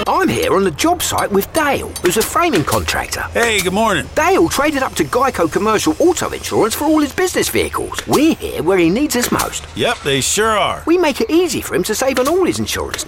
I'm here on the job site with Dale, who's a framing contractor. Hey, good morning. Dale traded up to Geico Commercial Auto Insurance for all his business vehicles. We're here where he needs us most. Yep, they sure are. We make it easy for him to save on all his insurance